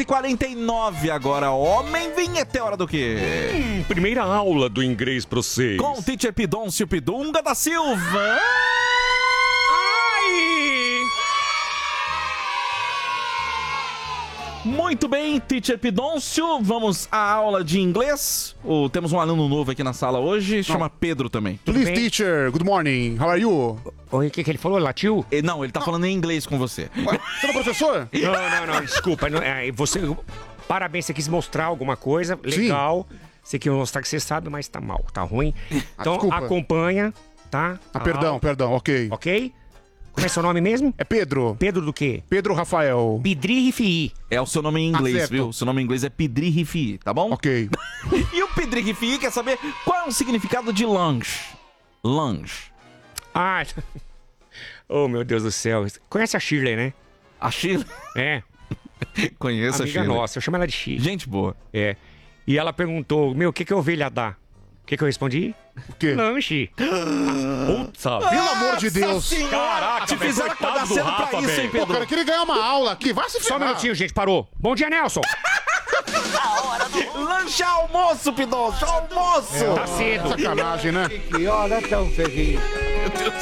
6h49 agora, homem vinheta, é hora do quê? Primeira aula do inglês pra vocês. Com o Teacher Pidoncio Pidunga da Silva. Muito bem, Teacher Pidoncio, vamos à aula de inglês. Temos um aluno novo aqui na sala hoje, chama Pedro também. Please, teacher, good morning, how are you? Oi, o que ele falou? Latiu? Não, ele tá falando em inglês com você. Ué, você não é professor? Não, desculpa. Parabéns, você quis mostrar alguma coisa, legal. Sim. Você quis mostrar que você sabe, mas tá mal, tá ruim. Então, desculpa. acompanha, tá? Perdão, ok. Ok? Como é seu nome mesmo? É Pedro. Pedro do quê? Pedro Rafael. Pedri Rifi. É o seu nome em inglês, Certo. viu? Seu nome em inglês é Pedri Rifi, tá bom? Ok. E o Pedri Rifi quer saber qual é o significado de lanche? Lanche. Ah, oh meu Deus do céu. Conhece a Shirley, né? A Shirley? É. Conheço a Amiga Shirley. nossa, eu chamo ela de Shirley. Gente boa. É. E ela perguntou, o que a ovelha dá? O que eu respondi? O quê? Lanche. Puta, Pelo amor de Deus. caraca, Te velho, fizeram coitado acordar do cedo Rafa, pra isso, hein, velho. Pô, Pedro? cara, eu queria ganhar uma aula aqui. Vai se Só um ferrar. minutinho, gente, parou. Bom dia, Nelson. Lanche almoço, Pidoncio, almoço! Tá cedo. Sacanagem, né? Que hora tão feliz? Meu Deus do